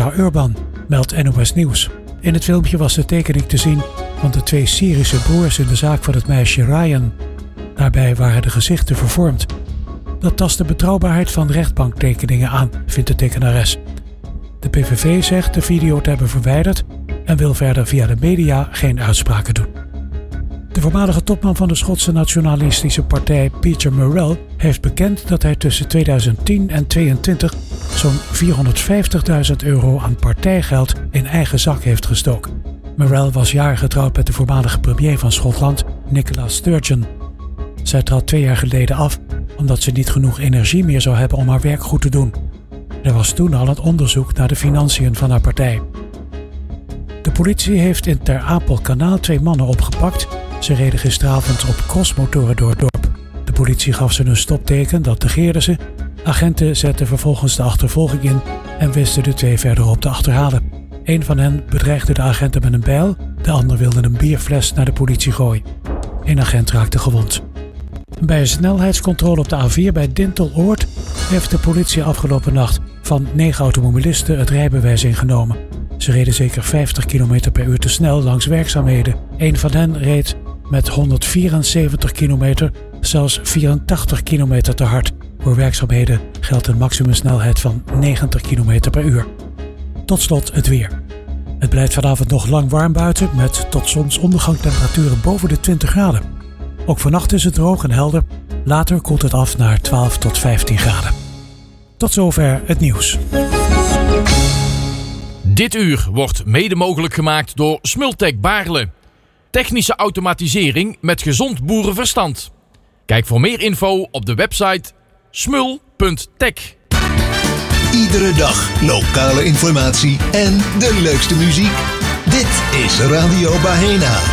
Petra Urban, meldt NOS Nieuws. In het filmpje was de tekening te zien van de 2 Syrische broers in de zaak van het meisje Ryan. Daarbij waren de gezichten vervormd. Dat tast de betrouwbaarheid van rechtbanktekeningen aan, vindt de tekenares. De PVV zegt de video te hebben verwijderd en wil verder via de media geen uitspraken doen. De voormalige topman van de Schotse nationalistische partij Peter Murrell heeft bekend dat hij tussen 2010 en 2022 zo'n €450.000 aan partijgeld in eigen zak heeft gestoken. Murrell was jaren getrouwd met de voormalige premier van Schotland, Nicola Sturgeon. Zij trad 2 jaar geleden af omdat ze niet genoeg energie meer zou hebben om haar werk goed te doen. Er was toen al een onderzoek naar de financiën van haar partij. De politie heeft in Ter Apel-Kanaal 2 mannen opgepakt. Ze reden gisteravond op crossmotoren door het dorp. De politie gaf ze een stopteken, dat negeerden ze. Agenten zetten vervolgens de achtervolging in en wisten de 2 verderop te achterhalen. Een van hen bedreigde de agenten met een bijl, de ander wilde een bierfles naar de politie gooien. 1 agent raakte gewond. Bij een snelheidscontrole op de A4 bij Dinteloord heeft de politie afgelopen nacht van 9 automobilisten het rijbewijs ingenomen. Ze reden zeker 50 km per uur te snel langs werkzaamheden. Een van hen reed met 174 km, zelfs 84 km te hard. Voor werkzaamheden geldt een maximumsnelheid van 90 km per uur. Tot slot het weer. Het blijft vanavond nog lang warm buiten met tot zonsondergang temperaturen boven de 20 graden. Ook vannacht is het droog en helder. Later koelt het af naar 12 tot 15 graden. Tot zover het nieuws. Dit uur wordt mede mogelijk gemaakt door Smultec Baarle. Technische automatisering met gezond boerenverstand. Kijk voor meer info op de website smul.tech. Iedere dag lokale informatie en de leukste muziek. Dit is Radio Bahena.